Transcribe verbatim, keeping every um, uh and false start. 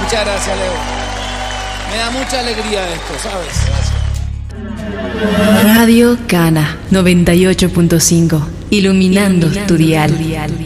Muchas gracias, Leo. Me da mucha alegría esto, ¿sabes? Radio Cana noventa y ocho punto cinco, iluminando, iluminando tu dial.